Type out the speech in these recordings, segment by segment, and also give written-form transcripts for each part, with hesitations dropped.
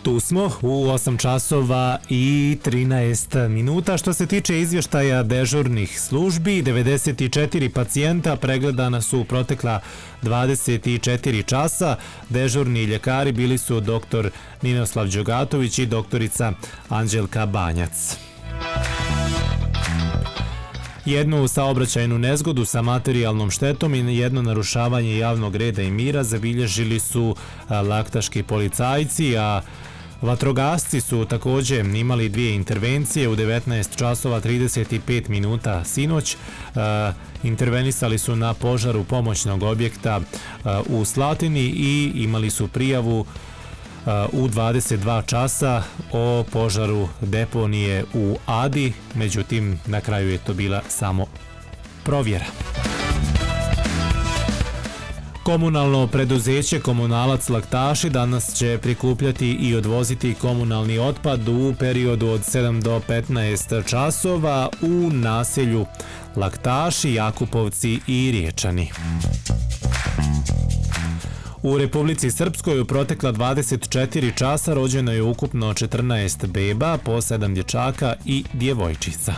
Tu smo u 8 časova i 13 minuta. Što se tiče izvještaja dežurnih službi, 94 pacijenta pregledana su u protekla 24 časa. Dežurni ljekari bili su dr. Ninoslav Đogatović i doktorica Anđelka Banjac. Jednu saobraćajnu nezgodu sa materijalnom štetom i jedno narušavanje javnog reda i mira zabilježili su laktaški policajci, a vatrogasci su također imali dvije intervencije u 19 časova 35 minuta sinoć. Intervenisali su na požaru pomoćnog objekta u Slatini i imali su prijavu u 22 časa o požaru deponije u Adi, međutim na kraju je to bila samo provjera. Komunalno preduzeće Komunalac Laktaši danas će prikupljati i odvoziti komunalni otpad u periodu od 7 do 15 časova u naselju Laktaši, Jakupovci i Riječani. U Republici Srpskoj u protekla 24 časa rođeno je ukupno 14 beba, po 7 dječaka i djevojčica.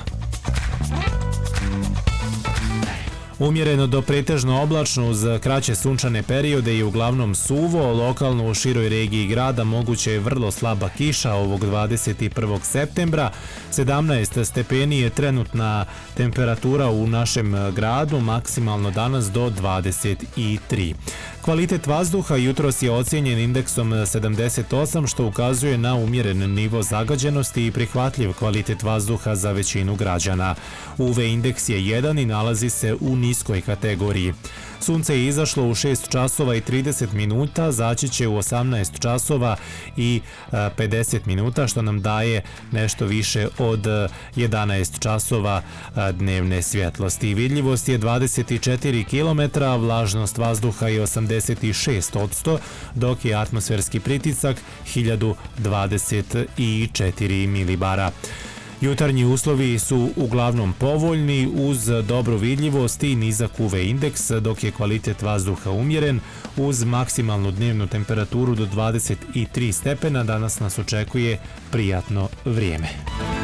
Umjereno do pretežno oblačno uz kraće sunčane periode i uglavnom suvo, lokalno u široj regiji grada moguće je vrlo slaba kiša ovog 21. septembra. 17 stepeni je trenutna temperatura u našem gradu, maksimalno danas do 23. Kvalitet vazduha jutros je ocijenjen indeksom 78, što ukazuje na umjeren nivo zagađenosti i prihvatljiv kvalitet vazduha za većinu građana. UV indeks je 1 i nalazi se u niskoj kategoriji. Sunce je izašlo u 6 časova i 30 minuta, zaći će u 18 časova i 50 minuta, što nam daje nešto više od 11 časova dnevne svjetlosti. Vidljivost je 24 km, vlažnost vazduha je 86%, dok je atmosferski pritisak 1024 milibara. Jutarnji uslovi su uglavnom povoljni uz dobru vidljivost i nizak UV indeks, dok je kvalitet vazduha umjeren uz maksimalnu dnevnu temperaturu do 23 stepena. Danas nas očekuje prijatno vrijeme.